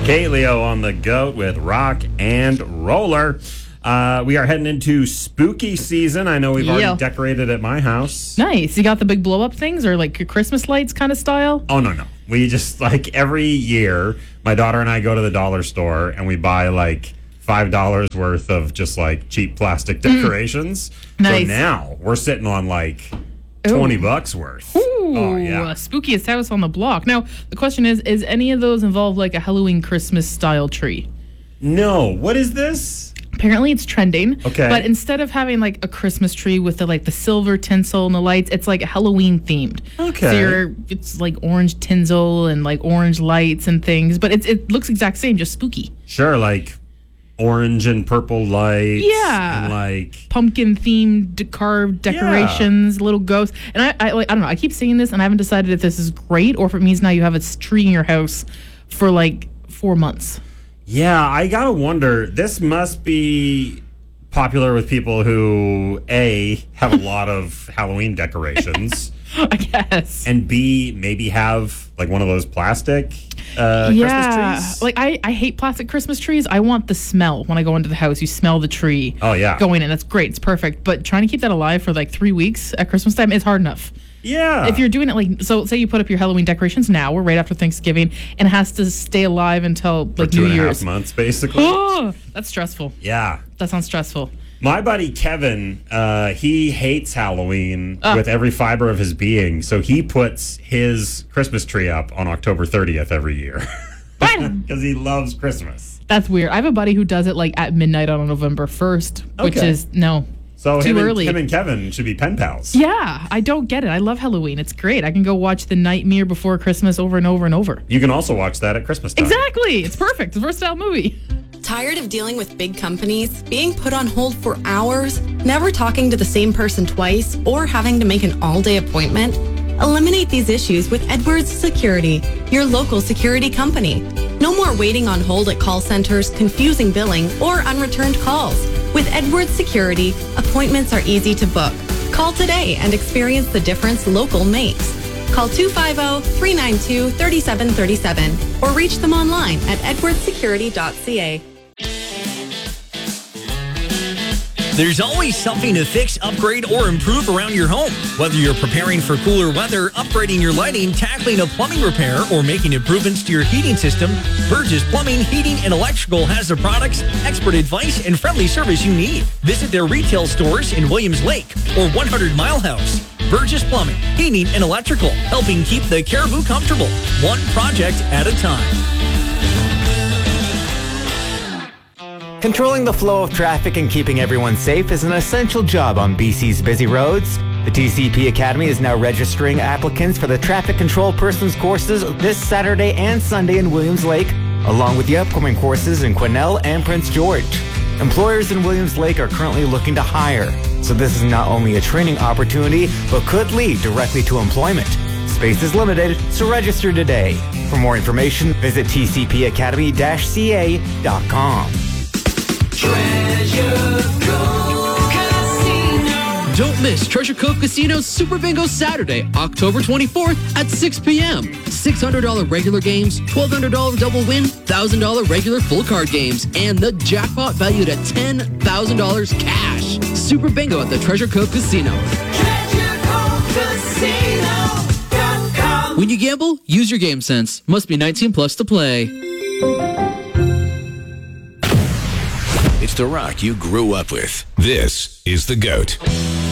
Kate Leo on the GOAT with Rock and Roller. We are heading into spooky season. I know we've already decorated at my house. Nice. You got the big blow-up things or like Christmas lights kind of style? Oh, no. We just, every year, my daughter and I go to the dollar store and we buy, $5 worth of just, cheap plastic decorations. Nice. So now we're sitting on, $20 worth. Ooh, oh, yeah. Spookiest house on the block. Now, the question is any of those involve, a Halloween Christmas-style tree? No. What is this? Apparently it's trending. Okay. But instead of having a Christmas tree with the silver tinsel and the lights, it's Halloween themed. Okay. So it's orange tinsel and orange lights and things, but it looks exact same, just spooky. Sure, orange and purple lights. Yeah. And pumpkin themed carved decorations, little ghosts. And I don't know, I keep seeing this and I haven't decided if this is great or if it means now you have a tree in your house for 4 months. Yeah, I gotta wonder. This must be popular with people who, A, have a lot of Halloween decorations. I guess. And B, maybe have one of those plastic Christmas trees. I hate plastic Christmas trees. I want the smell when I go into the house. You smell the tree. Oh, yeah. Going in. That's great. It's perfect. But trying to keep that alive for 3 weeks at Christmas time is hard enough. Yeah. If you're doing it so say you put up your Halloween decorations now, we're right after Thanksgiving, and it has to stay alive until for New Year's. 2.5 months, basically. Oh, that's stressful. Yeah. That sounds stressful. My buddy Kevin, he hates Halloween with every fiber of his being, so he puts his Christmas tree up on October 30th every year. Because he loves Christmas. That's weird. I have a buddy who does it at midnight on November 1st, which is So too early. Him and Kevin should be pen pals. Yeah, I don't get it. I love Halloween. It's great. I can go watch The Nightmare Before Christmas over and over and over. You can also watch that at Christmas time. Exactly. It's perfect. It's a versatile movie. Tired of dealing with big companies, being put on hold for hours, never talking to the same person twice, or having to make an all-day appointment? Eliminate these issues with Edwards Security, your local security company. No more waiting on hold at call centers, confusing billing, or unreturned calls. With Edwards Security, appointments are easy to book. Call today and experience the difference local makes. Call 250-392-3737 or reach them online at edwardssecurity.ca. There's always something to fix, upgrade, or improve around your home. Whether you're preparing for cooler weather, upgrading your lighting, tackling a plumbing repair, or making improvements to your heating system, Burgess Plumbing, Heating, and Electrical has the products, expert advice, and friendly service you need. Visit their retail stores in Williams Lake or 100 Mile House. Burgess Plumbing, Heating, and Electrical, helping keep the Caribou comfortable, one project at a time. Controlling the flow of traffic and keeping everyone safe is an essential job on BC's busy roads. The TCP Academy is now registering applicants for the traffic control persons courses this Saturday and Sunday in Williams Lake, along with the upcoming courses in Quesnel and Prince George. Employers in Williams Lake are currently looking to hire, so this is not only a training opportunity, but could lead directly to employment. Space is limited, so register today. For more information, visit tcpacademy-ca.com. Treasure Cove Casino. Don't miss Treasure Cove Casino's Super Bingo Saturday, October 24th at 6 p.m. $600 regular games, $1,200 double win, $1,000 regular full card games, and the jackpot valued at $10,000 cash. Super Bingo at the Treasure Cove Casino. TreasureCoveCasino.com. When you gamble, use your game sense. Must be 19 plus to play. It's the rock you grew up with. This is the GOAT.